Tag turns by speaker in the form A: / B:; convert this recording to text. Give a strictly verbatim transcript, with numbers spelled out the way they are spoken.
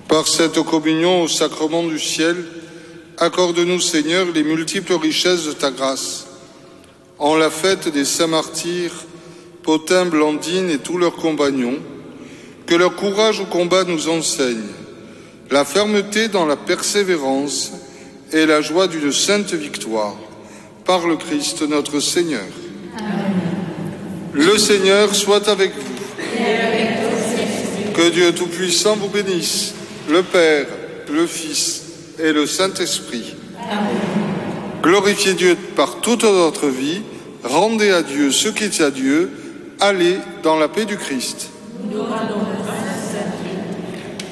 A: Par cette communion au sacrement du ciel, accorde-nous, Seigneur, les multiples richesses de ta grâce. En la fête des saints martyrs, Pothin, Blandine et tous leurs compagnons, que leur courage au combat nous enseigne, la fermeté dans la persévérance et la joie d'une sainte victoire. Par le Christ notre Seigneur.
B: Amen.
A: Le Seigneur soit avec vous.
B: Et avec ton esprit.
A: Que Dieu Tout-Puissant vous bénisse, le Père, le Fils et le Saint-Esprit.
B: Amen.
A: Glorifiez Dieu par toute votre vie, rendez à Dieu ce qui est à Dieu, allez dans la paix du Christ.
B: Nous rendons